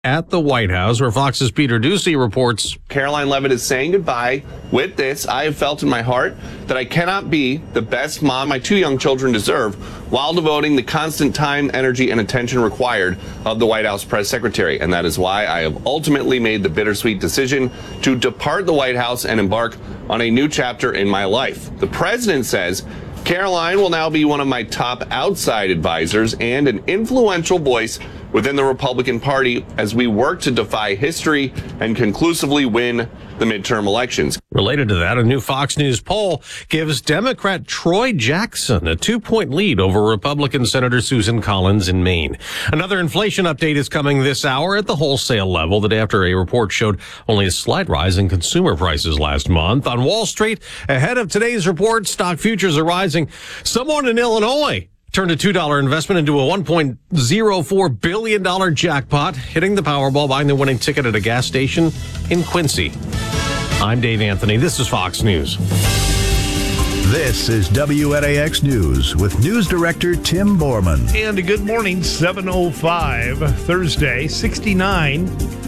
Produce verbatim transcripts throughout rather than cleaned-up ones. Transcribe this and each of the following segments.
at the White House, where Fox's Peter Ducey reports. Karoline Leavitt is saying goodbye. With this, I have felt in my heart that I cannot be the best mom my two young children deserve while devoting the constant time, energy, and attention required of the White House press secretary. And that is why I have ultimately made the bittersweet decision to depart the White House and embark on a new chapter in my life. The president says Karoline will now be one of my top outside advisors and an influential voice within the Republican Party as we work to defy history and conclusively win the midterm elections. Related to that, a new Fox News poll gives Democrat Troy Jackson a two-point lead over Republican Senator Susan Collins in Maine. Another inflation update is coming this hour at the wholesale level, the day after a report showed only a slight rise in consumer prices last month. On Wall Street, ahead of today's report, stock futures are rising. Someone in Illinois turned a two dollar investment into a one point oh four billion dollars jackpot, hitting the Powerball, buying the winning ticket at a gas station in Quincy. I'm Dave Anthony. This is Fox News. This is W N A X News with News Director Tim Borman. And a good morning, seven oh five, Thursday, sixty-nine.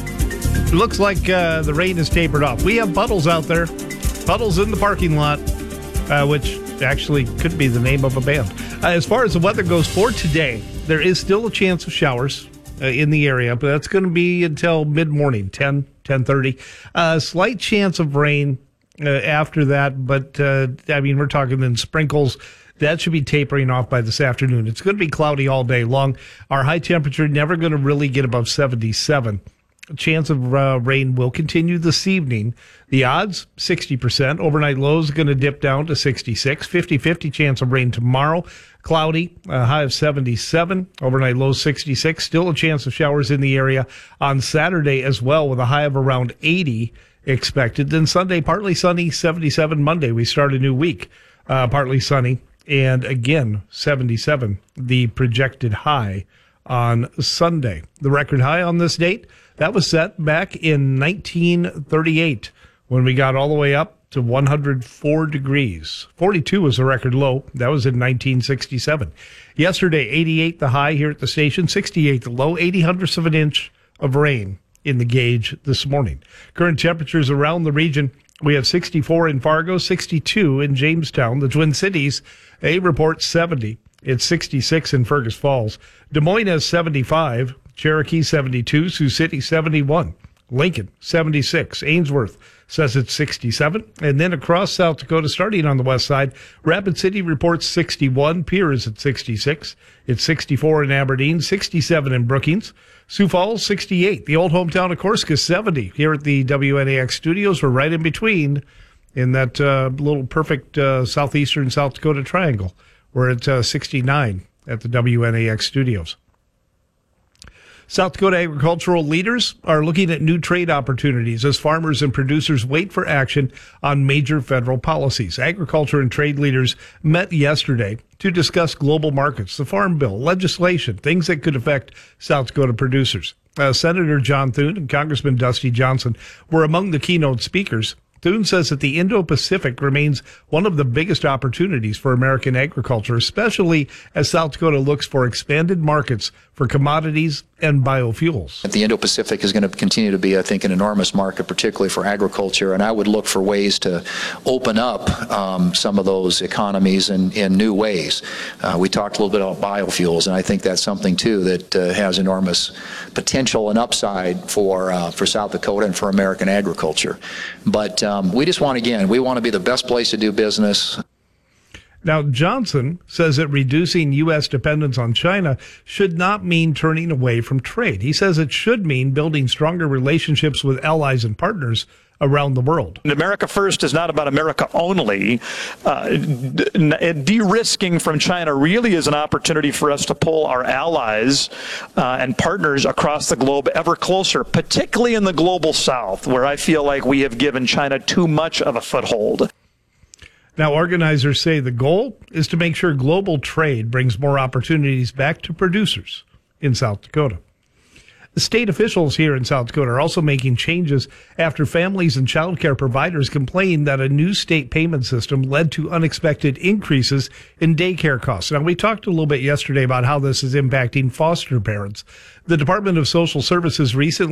It looks like uh, the rain has tapered off. We have puddles out there, puddles in the parking lot, uh, which actually could be the name of a band. Uh, as far as the weather goes for today, there is still a chance of showers uh, in the area, but that's going to be until mid-morning, ten, ten thirty. Uh, slight chance of rain uh, after that, but uh, I mean, we're talking then sprinkles. That should be tapering off by this afternoon. It's going to be cloudy all day long. Our high temperature never going to really get above seventy-seven. A chance of uh, rain will continue this evening. The odds, sixty percent. Overnight lows going to dip down to sixty-six. fifty-fifty chance of rain tomorrow. Cloudy, a high of seventy-seven. Overnight lows sixty-six. Still a chance of showers in the area on Saturday as well, with a high of around eighty expected. Then Sunday, partly sunny, seventy-seven. Monday, we start a new week, uh, partly sunny. And again, seventy-seven, the projected high on Sunday. The record high on this date, that was set back in nineteen thirty-eight when we got all the way up to one hundred four degrees. forty-two was the record low. That was in nineteen sixty-seven. Yesterday, eighty-eight the high here at the station, sixty-eight the low, eighty hundredths of an inch of rain in the gauge this morning. Current temperatures around the region, we have sixty-four in Fargo, sixty-two in Jamestown. The Twin Cities, they report seventy. It's sixty-six in Fergus Falls. Des Moines has seventy-five. Cherokee seventy-two, Sioux City seventy-one, Lincoln seventy-six, Ainsworth says it's sixty-seven, and then across South Dakota, starting on the west side, Rapid City reports sixty-one, Pierre is at sixty-six, it's sixty-four in Aberdeen, sixty-seven in Brookings, Sioux Falls sixty-eight, the old hometown of Corsica seventy. Here at the W N A X studios, we're right in between in that uh, little perfect uh, southeastern South Dakota triangle. We're at uh, sixty-nine at the W N A X studios. South Dakota agricultural leaders are looking at new trade opportunities as farmers and producers wait for action on major federal policies. Agriculture and trade leaders met yesterday to discuss global markets, the Farm Bill, legislation, things that could affect South Dakota producers. Uh, Senator John Thune and Congressman Dusty Johnson were among the keynote speakers. Thune says that the Indo-Pacific remains one of the biggest opportunities for American agriculture, especially as South Dakota looks for expanded markets for commodities and biofuels. The Indo-Pacific is going to continue to be, I think, an enormous market, particularly for agriculture, and I would look for ways to open up um, some of those economies in, in new ways. Uh, we talked a little bit about biofuels, and I think that's something, too, that uh, has enormous potential and upside for, uh, for South Dakota and for American agriculture. But um, we just want, again, we want to be the best place to do business. Now, Johnson says that reducing U S dependence on China should not mean turning away from trade. He says it should mean building stronger relationships with allies and partners around the world. America First is not about America only. Uh, de-risking from China really is an opportunity for us to pull our allies uh, and partners across the globe ever closer, particularly in the global south, where I feel like we have given China too much of a foothold. Now, organizers say the goal is to make sure global trade brings more opportunities back to producers in South Dakota. The state officials here in South Dakota are also making changes after families and child care providers complained that a new state payment system led to unexpected increases in daycare costs. Now, we talked a little bit yesterday about how this is impacting foster parents. The Department of Social Services recently